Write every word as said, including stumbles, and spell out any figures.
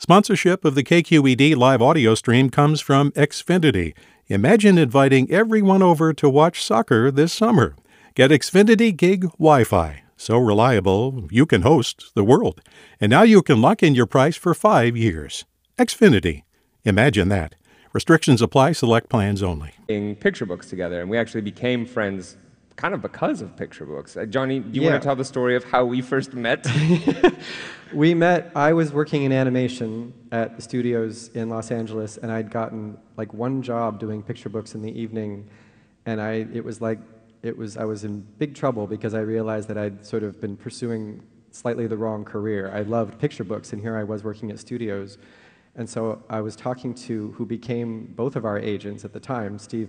Sponsorship of the K Q E D live audio stream comes from Xfinity. Imagine inviting everyone over to watch soccer this summer. Get Xfinity Gig Wi-Fi. So reliable, you can host the world. And now you can lock in your price for five years. Xfinity. Imagine that. Restrictions apply. Select plans only. Picture books together, and we actually became friends kind of because of picture books. Uh, Johnny, do you Yeah. want to tell the story of how we first met? We met, I was working in animation at the studios in Los Angeles, and I'd gotten like one job doing picture books in the evening, and I, it was like, it was, I was in big trouble because I realized that I'd sort of been pursuing slightly the wrong career. I loved picture books, and here I was working at studios. And so I was talking to who became both of our agents at the time, Steve